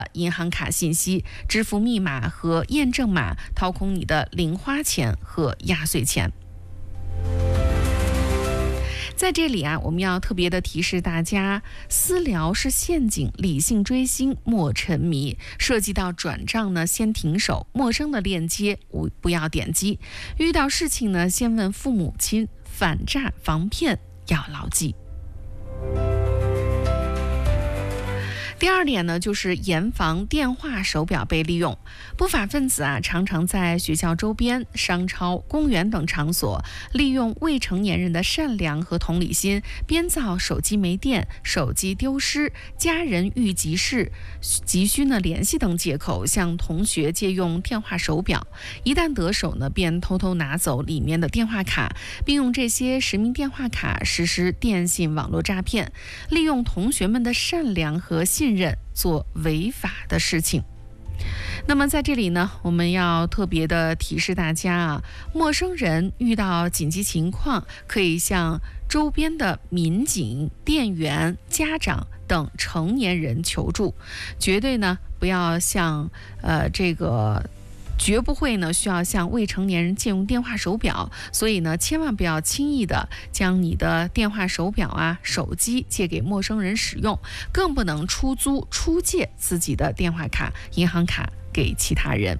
银行卡信息、支付密码和验证码，掏空你的零花钱和压岁钱。在这里啊，我们要特别的提示大家，私聊是陷阱，理性追星莫沉迷。涉及到转账呢，先停手；陌生的链接不要点击。遇到事情呢，先问父母亲。反诈防骗要牢记。第二点呢，就是严防电话手表被利用。不法分子啊，常常在学校周边、商超、公园等场所，利用未成年人的善良和同理心，编造手机没电、手机丢失、家人遇急事、急需呢联系等借口，向同学借用电话手表。一旦得手呢，便偷偷拿走里面的电话卡，并用这些实名电话卡实施电信网络诈骗，利用同学们的善良和信任做违法的事情。那么在这里呢，我们要特别的提示大家啊，陌生人遇到紧急情况，可以向周边的民警、店员、家长等成年人求助，绝对呢不要向绝不会呢需要向未成年人借用电话手表，所以呢千万不要轻易的将你的电话手表啊、手机借给陌生人使用，更不能出租、出借自己的电话卡、银行卡给其他人。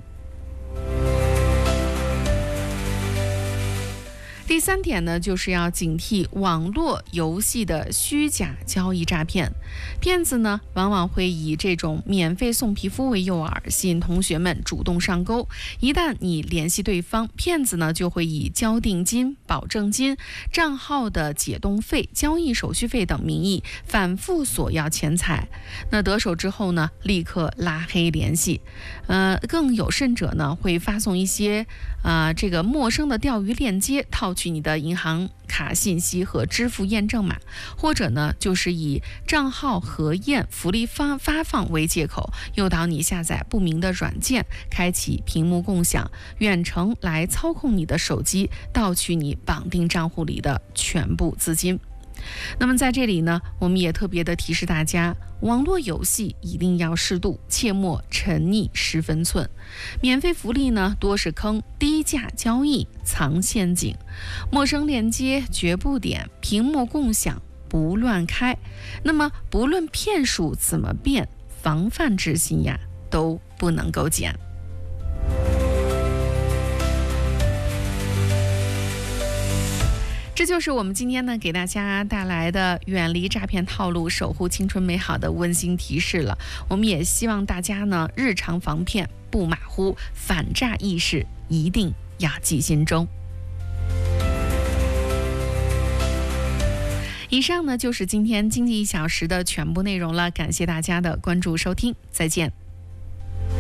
第三点呢，就是要警惕网络游戏的虚假交易诈骗。骗子呢，往往会以这种免费送皮肤为诱饵，吸引同学们主动上钩。一旦你联系对方，骗子呢就会以交定金、保证金、账号的解冻费、交易手续费等名义反复索要钱财。那得手之后呢，立刻拉黑联系。更有甚者呢，会发送一些这个陌生的钓鱼链接，套取你的银行卡信息和支付验证码，或者呢，就是以账号核验、福利发放为借口，诱导你下载不明的软件，开启屏幕共享，远程来操控你的手机，盗取你绑定账户里的全部资金。那么在这里呢，我们也特别的提示大家，网络游戏一定要适度，切莫沉溺失分寸。免费福利呢多是坑，低价交易藏陷阱，陌生链接绝不点，屏幕共享不乱开。那么不论骗术怎么变，防范之心呀都不能够减。这就是我们今天呢给大家带来的远离诈骗套路、守护青春美好的温馨提示了。我们也希望大家呢日常防骗不马虎，反诈意识一定要记心中。以上呢就是今天经济1小时的全部内容了，感谢大家的关注收听，再见。